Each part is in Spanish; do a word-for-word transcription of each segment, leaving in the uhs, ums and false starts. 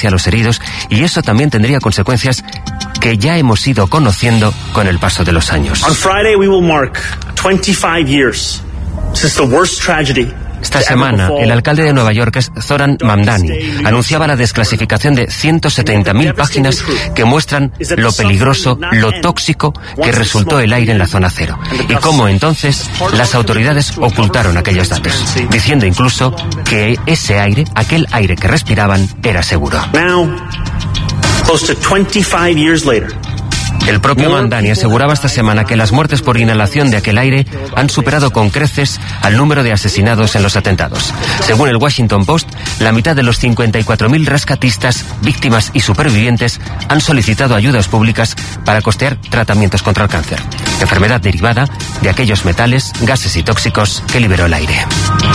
hacia los heridos, y eso también tendría consecuencias que ya hemos ido conociendo con el paso de los años. On Friday we will mark twenty-five years since the worst tragedy. Esta semana, el alcalde de Nueva York, Zoran Mamdani, anunciaba la desclasificación de ciento setenta mil páginas que muestran lo peligroso, lo tóxico que resultó el aire en la zona cero, y cómo entonces las autoridades ocultaron aquellos datos, diciendo incluso que ese aire, aquel aire que respiraban, era seguro. Now, close to twenty-five years later, el propio Mamdani aseguraba esta semana que las muertes por inhalación de aquel aire han superado con creces al número de asesinados en los atentados. Según el Washington Post, la mitad de los cincuenta y cuatro mil rescatistas, víctimas y supervivientes han solicitado ayudas públicas para costear tratamientos contra el cáncer, enfermedad derivada de aquellos metales, gases y tóxicos que liberó el aire.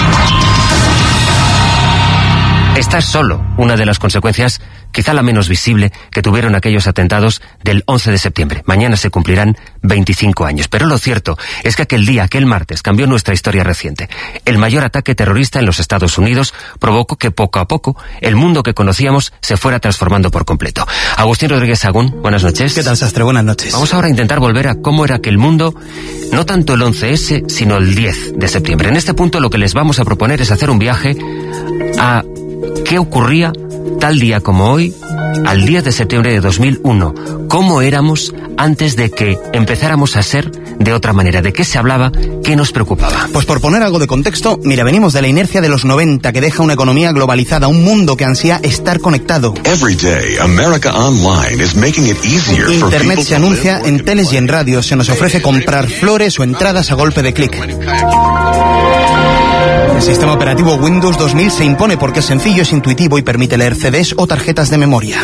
Esta es solo una de las consecuencias, quizá la menos visible, que tuvieron aquellos atentados del once de septiembre. Mañana se cumplirán veinticinco años. Pero lo cierto es que aquel día, aquel martes, cambió nuestra historia reciente. El mayor ataque terrorista en los Estados Unidos provocó que poco a poco el mundo que conocíamos se fuera transformando por completo. Agustín Rodríguez Sagún, buenas noches. ¿Qué tal, Sastre? Buenas noches. Vamos ahora a intentar volver a cómo era aquel mundo, no tanto el once ese, sino el diez de septiembre. En este punto lo que les vamos a proponer es hacer un viaje a qué ocurría tal día como hoy, al diez de septiembre de dos mil uno. ¿Cómo éramos antes de que empezáramos a ser de otra manera? ¿De qué se hablaba? ¿Qué nos preocupaba? Pues por poner algo de contexto, mira, venimos de la inercia de los noventa, que deja una economía globalizada, un mundo que ansía estar conectado. Internet se anuncia en teles y en radio, se nos ofrece comprar flores o entradas a golpe de clic. El sistema operativo Windows dos mil se impone porque es sencillo, es intuitivo y permite leer C Ds o tarjetas de memoria.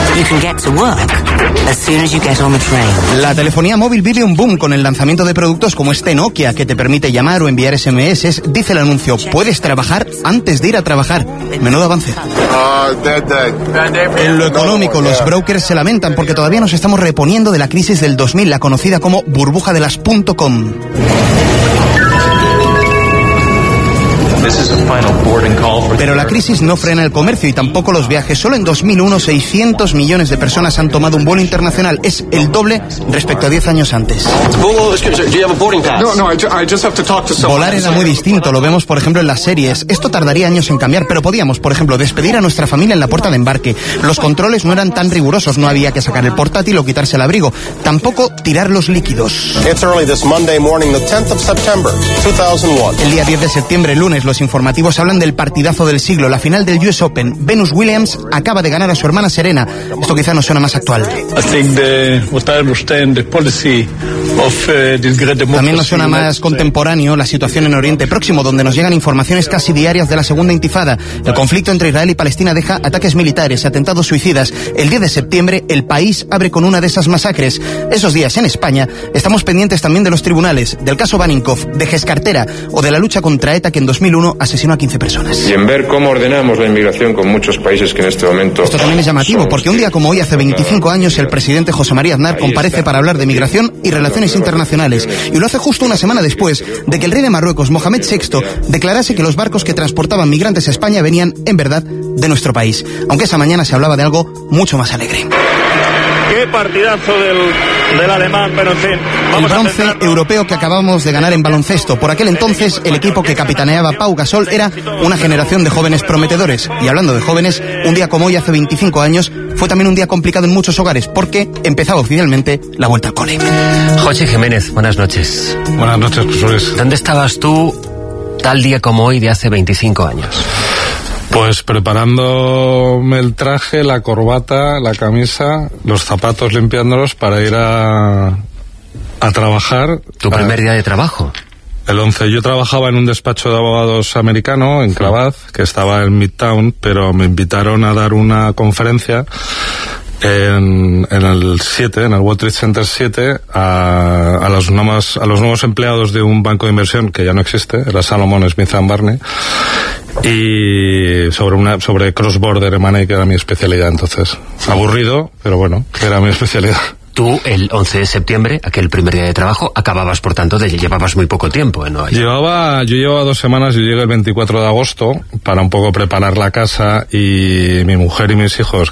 La telefonía móvil vive un boom con el lanzamiento de productos como este Nokia, que te permite llamar o enviar S M S. Dice el anuncio, puedes trabajar antes de ir a trabajar. Menudo avance. En lo económico, los brokers se lamentan porque todavía nos estamos reponiendo de la crisis del dos mil, la conocida como burbuja de las punto com. Pero la crisis no frena el comercio y tampoco los viajes. Solo en dos mil uno, seiscientos millones de personas han tomado un vuelo internacional. Es el doble respecto a diez años antes. Volar era muy distinto. Lo vemos, por ejemplo, en las series. Esto tardaría años en cambiar, pero podíamos, por ejemplo, despedir a nuestra familia en la puerta de embarque. Los controles no eran tan rigurosos. No había que sacar el portátil o quitarse el abrigo. Tampoco tirar los líquidos. El día diez de septiembre, lunes, los informativos hablan del partidazo del siglo, la final del U S Open. Venus Williams acaba de ganar a su hermana Serena. Esto quizá nos suena más actual. También nos suena más contemporáneo la situación en Oriente Próximo, donde nos llegan informaciones casi diarias de la segunda intifada. El conflicto entre Israel y Palestina deja ataques militares, atentados suicidas. El diez de septiembre el país abre con una de esas masacres. Esos días en España estamos pendientes también de los tribunales, del caso Baninkoff, de Gescartera o de la lucha contra ETA, que en dos mil uno asesinó a quince personas. Y en ver cómo ordenamos la inmigración con muchos países que en este momento... Esto también es llamativo, porque un día como hoy, hace veinticinco años, el presidente José María Aznar comparece para hablar de migración y relaciones internacionales. Y lo hace justo una semana después de que el rey de Marruecos, Mohamed sexto, declarase que los barcos que transportaban migrantes a España venían, en verdad, de nuestro país. Aunque esa mañana se hablaba de algo mucho más alegre. Qué partidazo del, del alemán, pero en fin. El bronce europeo que acabamos de ganar en baloncesto. Por aquel entonces, el equipo que capitaneaba Pau Gasol era una generación de jóvenes prometedores. Y hablando de jóvenes, un día como hoy, hace veinticinco años, fue también un día complicado en muchos hogares, porque empezaba oficialmente la vuelta al cole. José Jiménez, buenas noches. Buenas noches, profesores. ¿Dónde estabas tú tal día como hoy de hace veinticinco años? Pues preparándome el traje, la corbata, la camisa, los zapatos limpiándolos para ir a, a trabajar. ¿Tu a, primer día de trabajo? El once. Yo trabajaba en un despacho de abogados americano, en Cravath, que estaba en Midtown, pero me invitaron a dar una conferencia en, en el siete, en el World Trade Center siete, a, a, los nuevos, a los nuevos empleados de un banco de inversión que ya no existe, era Salomon Smith and Barney, y sobre una sobre cross-border M and A, que era mi especialidad entonces. Aburrido, pero bueno, que era mi especialidad. Tú, el once de septiembre, aquel primer día de trabajo, acababas, por tanto, de llevabas muy poco tiempo en Nueva York. Llevaba, yo llevaba dos semanas, yo llegué el veinticuatro de agosto para un poco preparar la casa, y mi mujer y mis hijos,